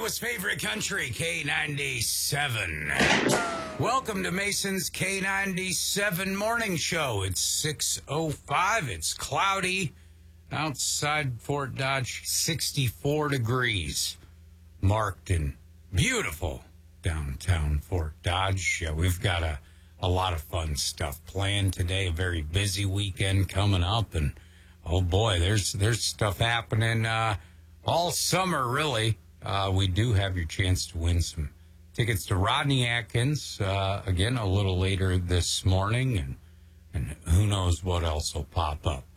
Iowa's favorite country, K97. Welcome to Mason's K97 Morning Show. It's 6:05. It's cloudy. Outside Fort Dodge, 64 degrees. Marked in beautiful downtown Fort Dodge. We've got a lot of fun stuff planned today. A very busy weekend coming up. And, oh, boy, there's stuff happening all summer, really. We do have your chance to win some tickets to Rodney Atkins, again, a little later this morning, and who knows what else will pop up.